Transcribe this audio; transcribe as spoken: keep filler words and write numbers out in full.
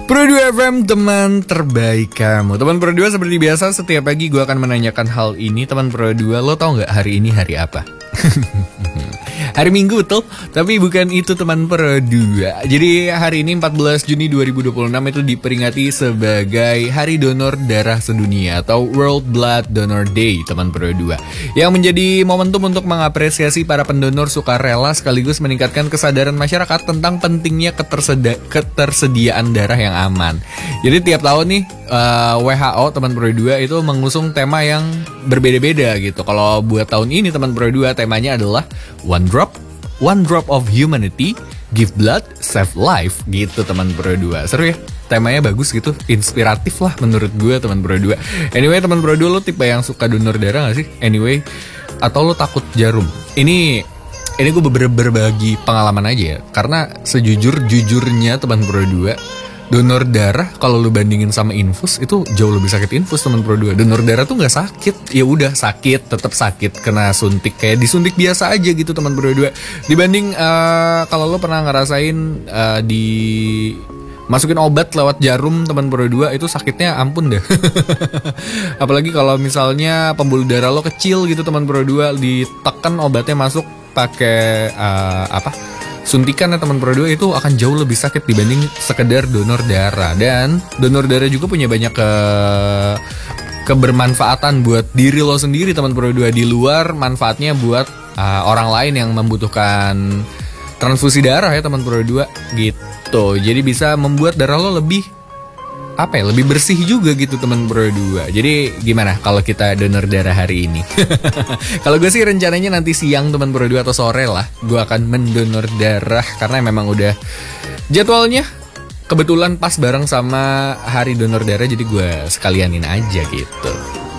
Pro dua F M, teman terbaik kamu. Teman Pro dua, seperti biasa setiap pagi gue akan menanyakan hal ini. Teman Pro dua, lo tau gak hari ini hari apa? Hari Minggu, betul, tapi bukan itu teman Pro dua. Jadi hari ini empat belas Juni dua ribu dua puluh enam itu diperingati sebagai Hari Donor Darah Sedunia atau World Blood Donor Day, teman Pro dua, yang menjadi momentum untuk mengapresiasi para pendonor sukarela sekaligus meningkatkan kesadaran masyarakat tentang pentingnya keterseda- ketersediaan darah yang aman. Jadi tiap tahun nih uh, W H O, teman Pro dua, itu mengusung tema yang berbeda-beda gitu. Kalau buat tahun ini teman Pro dua, temanya adalah One Drop One Drop of Humanity, Give Blood, Save Life gitu teman Pro dua. Seru ya? Temanya bagus gitu, inspiratif lah menurut gue teman Pro dua. Anyway teman Pro dua, lo tipe yang suka donor darah gak sih? Anyway, atau lo takut jarum? Ini ini gue ber- berbagi pengalaman aja ya. Karena sejujur-jujurnya teman Pro dua, donor darah kalau lu bandingin sama infus itu jauh lebih sakit infus teman Pro dua. Donor darah tuh nggak sakit, ya udah sakit, tetap sakit, kena suntik kayak disuntik biasa aja gitu teman Pro dua. Dibanding uh, kalau lu pernah ngerasain uh, di masukin obat lewat jarum teman Pro dua, itu sakitnya ampun deh. Apalagi kalau misalnya pembuluh darah lo kecil gitu teman Pro dua, ditekan obatnya masuk pakai uh, apa? suntikan ya teman Pro dua, itu akan jauh lebih sakit dibanding sekedar donor darah. Dan donor darah juga punya banyak ke kebermanfaatan buat diri lo sendiri teman Pro dua, di luar manfaatnya buat uh, orang lain yang membutuhkan transfusi darah ya teman Pro dua gitu. Jadi bisa membuat darah lo lebih apa ya, lebih bersih juga gitu teman Pro dua. Jadi gimana kalau kita donor darah hari ini? Kalau gue sih rencananya nanti siang teman Pro dua atau sore lah, gue akan mendonor darah karena memang udah jadwalnya kebetulan pas bareng sama hari donor darah, jadi gue sekalianin aja gitu.